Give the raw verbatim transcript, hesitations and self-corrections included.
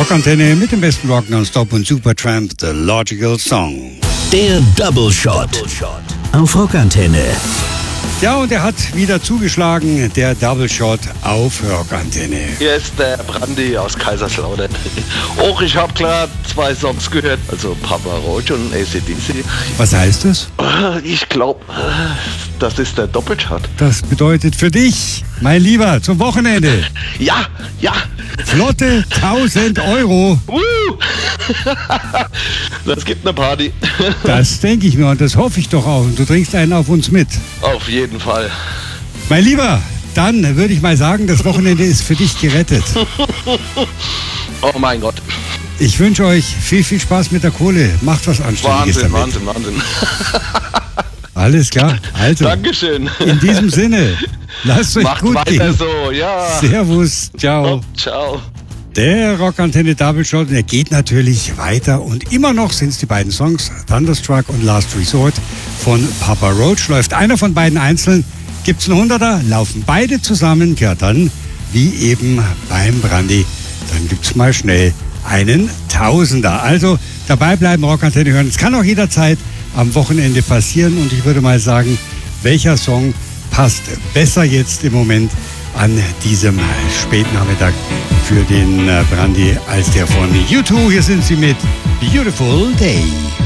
Rockantenne mit dem besten Rock nonstop und Supertramp, The Logical Song. Der Double Shot auf Rockantenne. Ja, und er hat wieder zugeschlagen, der Double Shot auf Rockantenne. Hier ist der Brandi aus Kaiserslautern. Och, ich habe klar zwei Songs gehört, also Papa Roach und A C D C. Was heißt das? Ich glaube, das ist der Doppelshot. Das bedeutet für dich, mein Lieber, zum Wochenende. Ja, ja. Flotte tausend Euro. Uh. Das gibt eine Party. Das denke ich mir und das hoffe ich doch auch. Und du trinkst einen auf uns mit. Auf jeden Fall. Mein Lieber, dann würde ich mal sagen, das Wochenende ist für dich gerettet. Oh mein Gott. Ich wünsche euch viel, viel Spaß mit der Kohle. Macht was Anständiges Wahnsinn, damit. Wahnsinn, Wahnsinn. Alles klar. Also, Dankeschön. In diesem Sinne, lasst euch Macht gut weiter gehen. so, ja. Servus, ciao. Oh, ciao. Der Rockantenne Double Shot, der geht natürlich weiter und immer noch sind es die beiden Songs Thunderstruck und Last Resort von Papa Roach. Läuft einer von beiden einzeln, gibt's einen Hunderter, laufen beide zusammen, ja dann, wie eben beim Brandi, dann gibt's mal schnell einen Tausender. Also dabei bleiben, Rockantenne hören. Es kann auch jederzeit am Wochenende passieren und ich würde mal sagen, welcher Song passt besser jetzt im Moment an diesem späten Nachmittag für den Brandi als der von U zwei. Hier sind sie mit Beautiful Day.